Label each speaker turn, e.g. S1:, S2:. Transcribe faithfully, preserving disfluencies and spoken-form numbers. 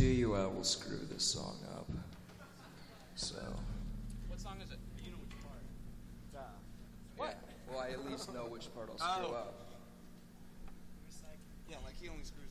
S1: guarantee you I will screw this song up. So.
S2: What song is it? You know which part.
S1: Uh, what? Yeah. Well, I at least know which part I'll screw
S2: oh.
S1: up.
S2: Yeah, like he only screwed